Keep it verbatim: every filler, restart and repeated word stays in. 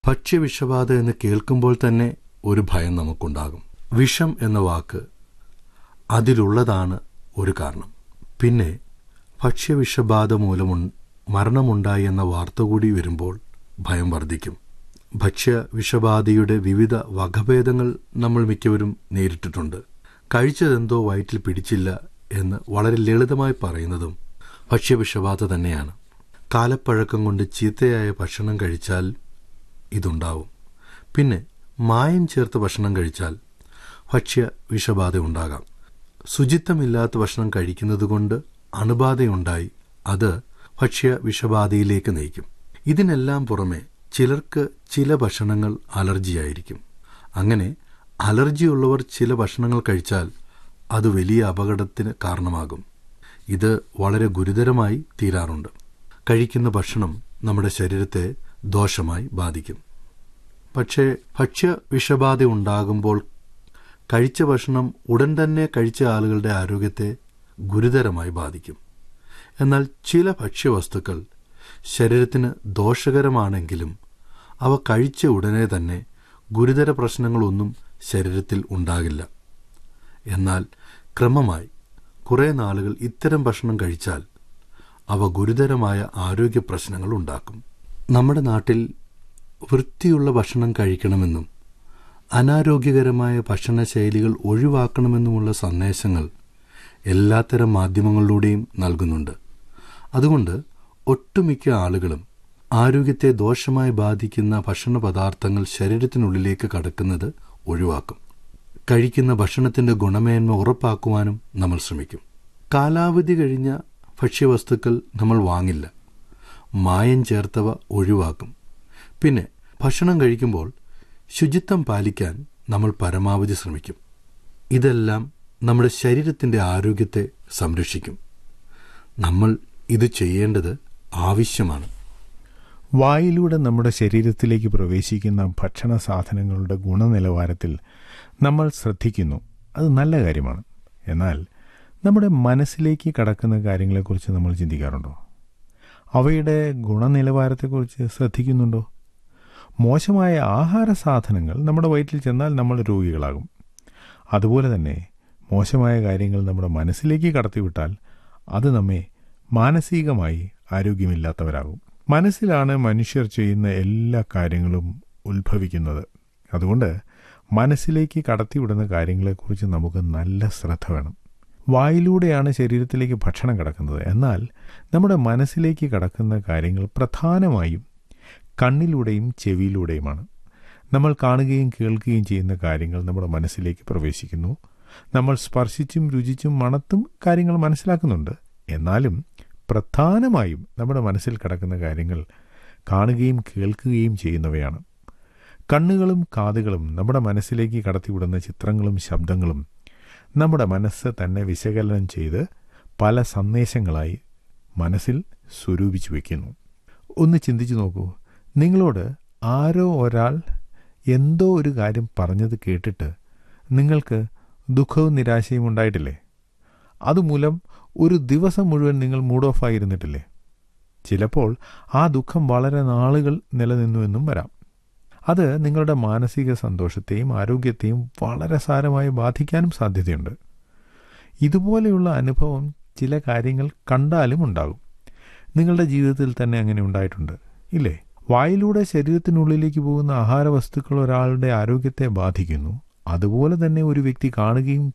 ഭക്ഷ്യവിഷബാധ എന്ന് കേൾക്കുമ്പോൾ തന്നെ ഒരു ഭയം നമുക്കുണ്ടാകും. വിഷം എന്ന വാക്ക് അതിലുള്ളതാണ് ഒരു കാരണം. പിന്നെ ഭക്ഷ്യവിഷബാധ മൂലം മരണമുണ്ടായി എന്ന വാർത്ത കൂടി വരുമ്പോൾ ഭയം വർദ്ധിക്കും. ഭക്ഷ്യവിഷബാധയുടെ വിവിധ വകഭേദങ്ങൾ നമ്മൾ മിക്കവരും നേരിട്ടിട്ടുണ്ട്. കഴിച്ചതെന്തോ വയറ്റിൽ പിടിച്ചില്ല എന്ന് വളരെ ലളിതമായി പറയുന്നതും ഭക്ഷ്യവിഷബാധ തന്നെയാണ്. കാലപ്പഴക്കം കൊണ്ട് ചീത്തയായ ഭക്ഷണം കഴിച്ചാൽ ഇതുണ്ടാവും. പിന്നെ മായം ചേർത്ത് ഭക്ഷണം കഴിച്ചാൽ ഭക്ഷ്യവിഷബാധ ഉണ്ടാകാം. ശുചിത്വമില്ലാത്ത ഭക്ഷണം കഴിക്കുന്നതുകൊണ്ട് അണുബാധയുണ്ടായി അത് ഭക്ഷ്യവിഷബാധയിലേക്ക് നയിക്കും. ഇതിനെല്ലാം പുറമെ ചിലർക്ക് ചില ഭക്ഷണങ്ങൾ അലർജിയായിരിക്കും. അങ്ങനെ അലർജിയുള്ളവർ ചില ഭക്ഷണങ്ങൾ കഴിച്ചാൽ അത് വലിയ അപകടത്തിന് കാരണമാകും. ഇത് വളരെ ഗുരുതരമായി തീരാറുണ്ട്. കഴിക്കുന്ന ഭക്ഷണം നമ്മുടെ ശരീരത്തെ ദോഷമായി ബാധിക്കും. പക്ഷേ ഭക്ഷ്യവിഷബാധ ഉണ്ടാകുമ്പോൾ കഴിച്ച ഭക്ഷണം ഉടൻ തന്നെ കഴിച്ച ആളുകളുടെ ആരോഗ്യത്തെ ഗുരുതരമായി ബാധിക്കും. എന്നാൽ ചില ഭക്ഷ്യവസ്തുക്കൾ ശരീരത്തിന് ദോഷകരമാണെങ്കിലും അവ കഴിച്ച ഉടനെ തന്നെ ഗുരുതര പ്രശ്നങ്ങളൊന്നും ശരീരത്തിൽ ഉണ്ടാകില്ല. എന്നാൽ ക്രമമായി കുറേ നാളുകൾ ഇത്തരം ഭക്ഷണം കഴിച്ചാൽ അവ ഗുരുതരമായ ആരോഗ്യ പ്രശ്നങ്ങൾ ഉണ്ടാക്കും. നമ്മുടെ നാട്ടിൽ വൃത്തിയുള്ള ഭക്ഷണം കഴിക്കണമെന്നും അനാരോഗ്യകരമായ ഭക്ഷണശൈലികൾ ഒഴിവാക്കണമെന്നുമുള്ള സന്ദേശങ്ങൾ എല്ലാത്തരം മാധ്യമങ്ങളിലൂടെയും നൽകുന്നുണ്ട്. അതുകൊണ്ട് ഒട്ടുമിക്ക ആളുകളും ആരോഗ്യത്തെ ദോഷമായി ബാധിക്കുന്ന ഭക്ഷണ പദാർത്ഥങ്ങൾ ശരീരത്തിനുള്ളിലേക്ക് കടക്കുന്നത് ഒഴിവാക്കും. കഴിക്കുന്ന ഭക്ഷണത്തിന്റെ ഗുണമേന്മ ഉറപ്പാക്കുവാനും നമ്മൾ ശ്രമിക്കും. കാലാവധി കഴിഞ്ഞ ഭക്ഷ്യവസ്തുക്കൾ നമ്മൾ വാങ്ങില്ല. മായം ചേർത്തവ ഒഴിവാക്കും. പിന്നെ ഭക്ഷണം കഴിക്കുമ്പോൾ ശുചിത്വം പാലിക്കാൻ നമ്മൾ പരമാവധി ശ്രമിക്കും. ഇതെല്ലാം നമ്മുടെ ശരീരത്തിന്റെ ആരോഗ്യത്തെ സംരക്ഷിക്കും. നമ്മൾ ഇത് ചെയ്യേണ്ടത് ആവശ്യമാണ്. വായിലൂടെ നമ്മുടെ ശരീരത്തിലേക്ക് പ്രവേശിക്കുന്ന ഭക്ഷണ സാധനങ്ങളുടെ ഗുണനിലവാരത്തിൽ നമ്മൾ ശ്രദ്ധിക്കുന്നു. അത് നല്ല കാര്യമാണ്. എന്നാൽ നമ്മുടെ മനസ്സിലേക്ക് കടക്കുന്ന കാര്യങ്ങളെക്കുറിച്ച് നമ്മൾ ചിന്തിക്കാറുണ്ടോ? അവയുടെ ഗുണനിലവാരത്തെക്കുറിച്ച് ശ്രദ്ധിക്കുന്നുണ്ടോ? മോശമായ ആഹാര സാധനങ്ങൾ നമ്മുടെ വയറ്റിൽ ചെന്നാൽ നമ്മൾ രോഗികളാകും. അതുപോലെ തന്നെ മോശമായ കാര്യങ്ങൾ നമ്മുടെ മനസ്സിലേക്ക് കടത്തിവിട്ടാൽ അത് നമ്മെ മാനസികമായി ആരോഗ്യമില്ലാത്തവരാകും. മനസ്സിലാണ് മനുഷ്യർ ചെയ്യുന്ന എല്ലാ കാര്യങ്ങളും ഉത്ഭവിക്കുന്നത്. അതുകൊണ്ട് മനസ്സിലേക്ക് കടത്തിവിടുന്ന കാര്യങ്ങളെക്കുറിച്ച് നമുക്ക് നല്ല ശ്രദ്ധ വേണം. വായിലൂടെയാണ് ശരീരത്തിലേക്ക് ഭക്ഷണം കടക്കുന്നത്. എന്നാൽ നമ്മുടെ മനസ്സിലേക്ക് കടക്കുന്ന കാര്യങ്ങൾ പ്രധാനമായും കണ്ണിലൂടെയും ചെവിയിലൂടെയുമാണ്. നമ്മൾ കാണുകയും കേൾക്കുകയും ചെയ്യുന്ന കാര്യങ്ങൾ നമ്മുടെ മനസ്സിലേക്ക് പ്രവേശിക്കുന്നു. നമ്മൾ സ്പർശിച്ചും രുചിച്ചും മണത്തും കാര്യങ്ങൾ മനസ്സിലാക്കുന്നുണ്ട്. എന്നാലും പ്രധാനമായും നമ്മുടെ മനസ്സിൽ കിടക്കുന്ന കാര്യങ്ങൾ കാണുകയും കേൾക്കുകയും ചെയ്യുന്നവയാണ്. കണ്ണുകളും കാതുകളും നമ്മുടെ മനസ്സിലേക്ക് കടത്തിവിടുന്ന ചിത്രങ്ങളും ശബ്ദങ്ങളും നമ്മുടെ മനസ്സ് തന്നെ വിശകലനം ചെയ്ത് പല സന്ദേശങ്ങളായി മനസ്സിൽ സ്വരൂപിച്ചു വയ്ക്കുന്നു. ഒന്ന് ചിന്തിച്ചു നോക്കൂ. നിങ്ങളോട് ആരോ ഒരാൾ എന്തോ ഒരു കാര്യം പറഞ്ഞത് കേട്ടിട്ട് നിങ്ങൾക്ക് ദുഃഖവും നിരാശയും ഉണ്ടായിട്ടില്ലേ? അതുമൂലം ഒരു ദിവസം മുഴുവൻ നിങ്ങൾ മൂഡ് ഓഫ് ആയിരുന്നിട്ടില്ലേ? ചിലപ്പോൾ ആ ദുഃഖം വളരെ നാളുകൾ നിലനിന്നുവെന്നും വരാം. അത് നിങ്ങളുടെ മാനസിക സന്തോഷത്തെയും ആരോഗ്യത്തെയും വളരെ സാരമായി ബാധിക്കാനും സാധ്യതയുണ്ട്. ഇതുപോലെയുള്ള അനുഭവം ചില കാര്യങ്ങൾ കണ്ടാലും ഉണ്ടാകും. നിങ്ങളുടെ ജീവിതത്തിൽ തന്നെ അങ്ങനെ ഉണ്ടായിട്ടുണ്ട് ഇല്ലേ? വായിലൂടെ ശരീരത്തിനുള്ളിലേക്ക് പോകുന്ന ആഹാരവസ്തുക്കൾ ഒരാളുടെ ആരോഗ്യത്തെ ബാധിക്കുന്നു. അതുപോലെ തന്നെ ഒരു വ്യക്തി കാണുകയും